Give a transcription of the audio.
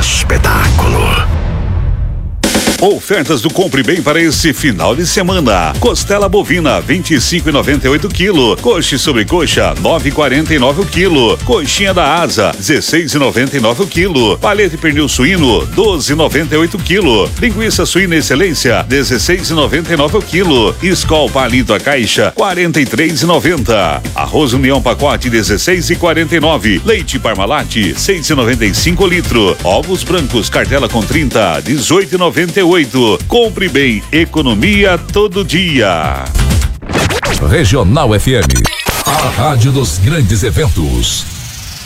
espetáculo. Ofertas do Compre Bem para esse final de semana. Costela bovina, 25,98 kg. Coxa e sobrecoxa, 9,49 o quilo. Coxinha da asa, 16,99 o quilo. Paleta e pernil suíno, 12,98 kg. Linguiça suína excelência, 16,99 o quilo. Skol palito a caixa, 43,90. Arroz União pacote, 16,49. Leite Parmalat, 6,95 litro. Ovos brancos cartela com 30, 18,98. Compre Bem, economia todo dia. Regional FM, a rádio dos grandes eventos.